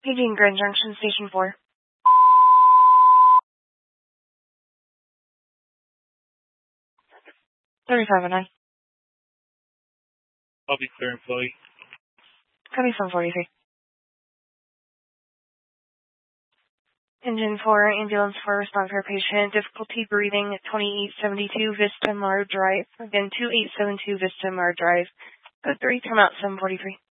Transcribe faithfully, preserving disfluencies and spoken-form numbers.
Paging Grand Junction, Station four. thirty-five oh nine. I'll be clear employee. Copy seven forty-three. Engine four, ambulance for response for patient, difficulty breathing at twenty-eight seventy-two Vista Mar Drive. Again, two eight seven two Vista Mar Drive. Code three, come out seven forty-three.